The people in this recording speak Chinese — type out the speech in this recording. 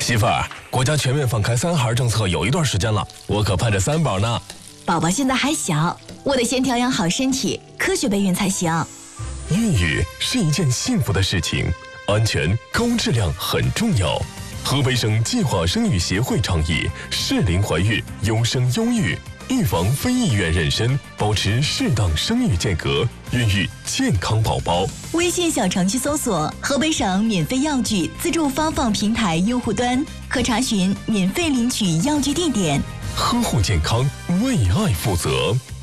媳妇儿，国家全面放开3孩政策有一段时间了，我可盼着3宝呢。 宝宝现在还小，我得先调养好身体，科学备孕才行。 孕育是一件幸福的事情，安全高质量很重要。河北省计划生育协会倡议适龄怀孕，优生优育，预防非意愿妊娠，保持适当生育间隔，孕育健康宝宝。 微信小程序搜索河北省免费药具自助发放平台用户端，可查询免费领取药具地点。 呵护健康，为爱负责。